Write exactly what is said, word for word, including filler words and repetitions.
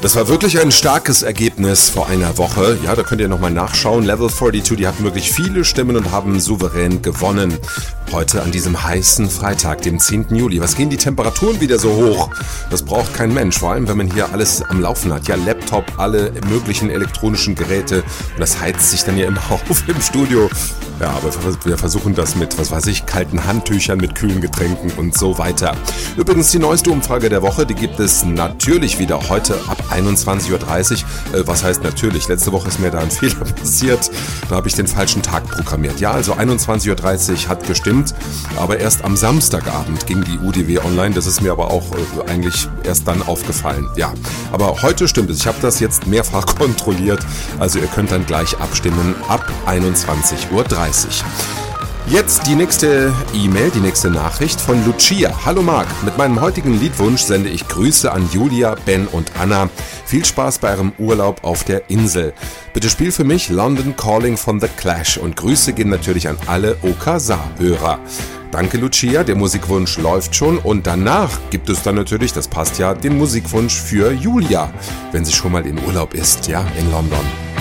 Das war wirklich ein starkes Ergebnis vor einer Woche. Ja, da könnt ihr nochmal nachschauen. Level zweiundvierzig, die hatten wirklich viele Stimmen und haben souverän gewonnen. Heute an diesem heißen Freitag, dem zehnten Juli. Was gehen die Temperaturen wieder so hoch? Das braucht kein Mensch, vor allem wenn man hier alles am Laufen hat. Ja, Laptop, alle möglichen elektronischen Geräte. Und das heizt sich dann ja immer auf im Studio. Ja, aber wir versuchen das mit, was weiß ich, kalten Handtüchern, mit kühlen Getränken und so weiter. Übrigens die neueste Umfrage der Woche, die gibt es natürlich wieder heute ab einundzwanzig Uhr dreißig. Äh, was heißt natürlich? Letzte Woche ist mir da ein Fehler passiert. Da habe ich den falschen Tag programmiert. Ja, also einundzwanzig Uhr dreißig hat gestimmt, aber erst am Samstagabend ging die U D W online. Das ist mir aber auch äh, eigentlich erst dann aufgefallen. Ja, aber heute stimmt es. Ich habe das jetzt mehrfach kontrolliert. Also ihr könnt dann gleich abstimmen ab einundzwanzig Uhr dreißig. Jetzt die nächste E-Mail, die nächste Nachricht von Lucia. Hallo Marc, mit meinem heutigen Liedwunsch sende ich Grüße an Julia, Ben und Anna. Viel Spaß bei eurem Urlaub auf der Insel. Bitte spiel für mich London Calling von The Clash und Grüße gehen natürlich an alle O K S A-Hörer. Danke Lucia, der Musikwunsch läuft schon und danach gibt es dann natürlich, das passt ja, den Musikwunsch für Julia, wenn sie schon mal in Urlaub ist, ja, in London.